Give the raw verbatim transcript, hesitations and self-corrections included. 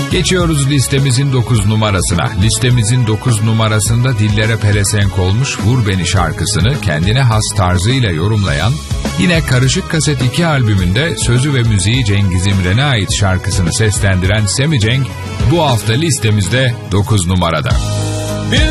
Geçiyoruz listemizin dokuz numarasına. Listemizin dokuz numarasında dillere pelesenk olmuş Vur Beni şarkısını kendine has tarzıyla yorumlayan, yine Karışık Kaset iki albümünde sözü ve müziği Cengiz İmren'e ait şarkısını seslendiren Semi Cenk bu hafta listemizde dokuz numarada.